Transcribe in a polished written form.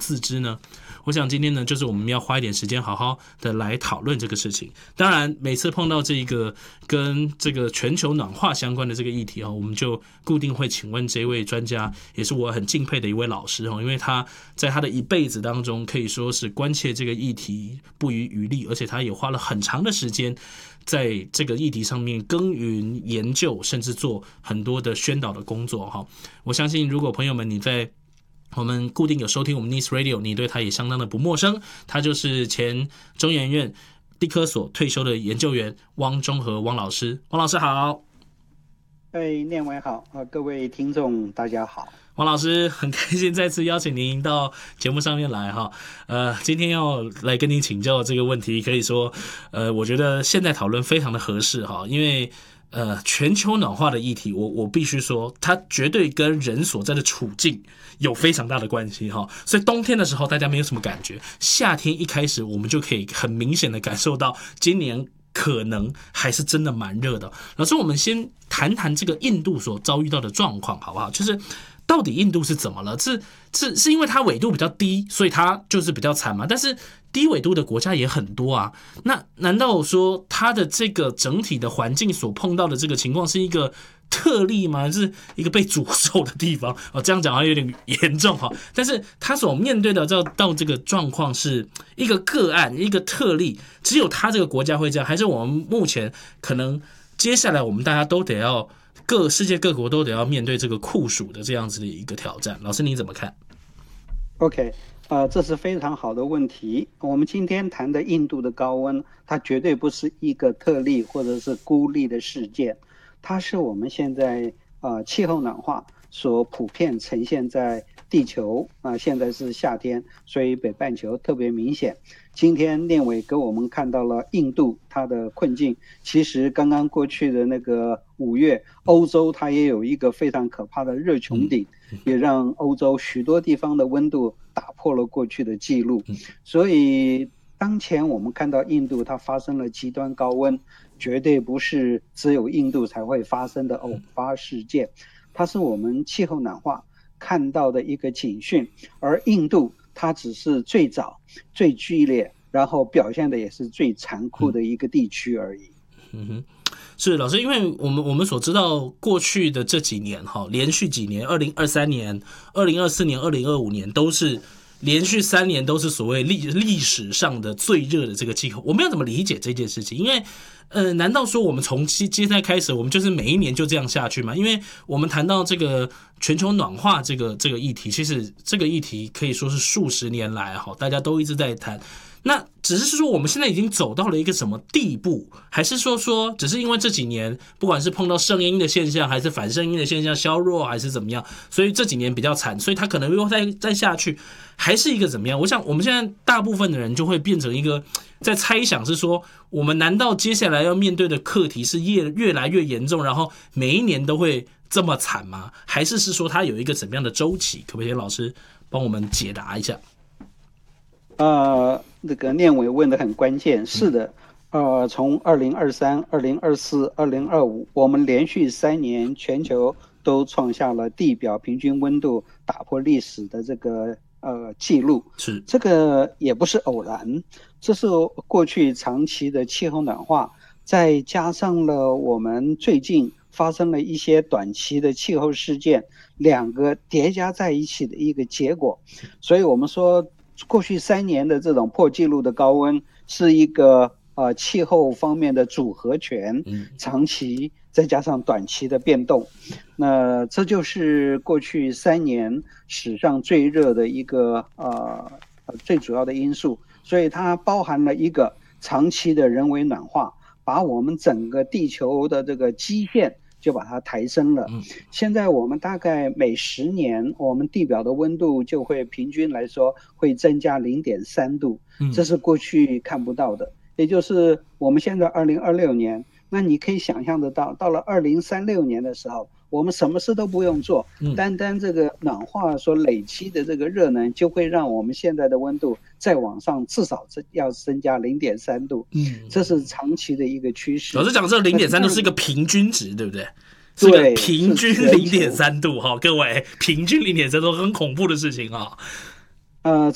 四肢呢？我想今天呢，就是我们要花一点时间好好的来讨论这个事情。当然，每次碰到这个跟这个全球暖化相关的这个议题，我们就固定会请问这位专家，也是我很敬佩的一位老师，因为他在他的一辈子当中可以说是关切这个议题不遗余力，而且他也花了很长的时间在这个议题上面耕耘研究，甚至做很多的宣导的工作。我相信如果朋友们你在我们固定有收听我们 Nice Radio， 你对他也相当的不陌生，他就是前中研院地科所退休的研究员汪中和汪老师。汪老师好。 念伟好，各位听众大家好。 汪老师很开心再次邀请您到节目上面来哈。今天要来跟您请教这个问题，可以说我觉得现在讨论非常的合适哈，因为全球暖化的议题，我必须说，它绝对跟人所在的处境有非常大的关系哈。所以冬天的时候大家没有什么感觉，夏天一开始我们就可以很明显的感受到，今年可能还是真的蛮热的。老师，我们先谈谈这个印度所遭遇到的状况好不好？就是到底印度是怎么了？是因为它纬度比较低，所以它就是比较惨吗？但是低纬度的国家也很多啊。那难道说它的这个整体的环境所碰到的这个情况是一个特例吗？是一个被诅咒的地方？这样讲好像有点严重哈。但是它所面对的到这个状况是一个个案，一个特例，只有它这个国家会这样，还是我们目前可能接下来我们大家都得要世界各国都得要面对这个酷暑的这样子的一个挑战？老师你怎么看？ OK， 这是非常好的问题。我们今天谈的印度的高温，它绝对不是一个特例或者是孤立的事件，它是我们现在气候暖化所普遍呈现在地球现在是夏天，所以北半球特别明显。今天念伟给我们看到了印度它的困境，其实刚刚过去的那个5月，欧洲它也有一个非常可怕的热穹顶，也让欧洲许多地方的温度打破了过去的记录。所以当前我们看到印度它发生了极端高温，绝对不是只有印度才会发生的偶发事件，它是我们气候暖化看到的一个警讯，而印度它只是最早最剧烈，然后表现的也是最残酷的一个地区而已。 是老师，因为我们所知道过去的这几年连续几年，2023年、2024年、2025年都是连续3年都是所谓历史上的最热的这个气候。我们要怎么理解这件事情？因为难道说我们从现在开始，我们就是每一年就这样下去吗？因为我们谈到这个全球暖化这个议题，其实这个议题可以说是数十年来大家都一直在谈。那只是说我们现在已经走到了一个什么地步，还是说只是因为这几年不管是碰到圣婴的现象，还是反圣婴的现象削弱，还是怎么样，所以这几年比较惨，所以它可能又再下去，还是一个怎么样？我想我们现在大部分的人就会变成一个在猜想，是说我们难道接下来要面对的课题是越来越严重，然后每一年都会这么惨吗？还是说它有一个怎么样的周期？可不可以老师帮我们解答一下？ 那个念伟问的很关键，是的，从2023、2024、2025，我们连续3年全球都创下了地表平均温度打破历史的这个记录， 是这个也不是偶然，这是过去长期的气候暖化，再加上了我们最近发生了一些短期的气候事件，两个叠加在一起的一个结果，所以我们说过去3年的这种破纪录的高温是一个气候方面的组合拳，长期再加上短期的变动，那这就是过去3年史上最热的一个最主要的因素，所以它包含了一个长期的人为暖化，把我们整个地球的这个基线就把它抬升了。现在我们大概每10年，我们地表的温度就会平均来说会增加0.3度，这是过去看不到的。也就是我们现在2026年，那你可以想象得到，到了2036年的时候，我们什么事都不用做，单单这个暖化所累积的这个热能，就会让我们现在的温度再往上至少要增加0.3度。这是长期的一个趋势。 老师讲这个0.3度是一个平均值，对不对？是个平均0.3度哈，各位，平均0.3度很恐怖的事情啊。